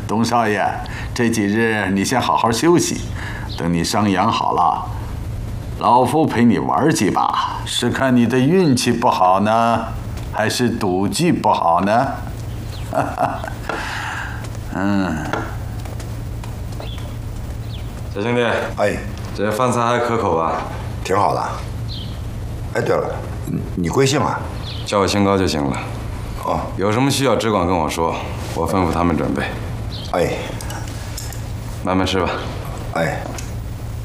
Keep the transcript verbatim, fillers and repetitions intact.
董少爷，这几日你先好好休息，等你伤养好了，老夫陪你玩几把，是看你的运气不好呢，还是赌技不好呢？嗯， 小兄弟， 哎， 这饭菜还可口吧？ 挺好的。哎，对了，你贵姓啊？ 叫我清高就行了。 哦， 有什么需要只管跟我说，我吩咐他们准备。 哎， 慢慢吃吧。 哎。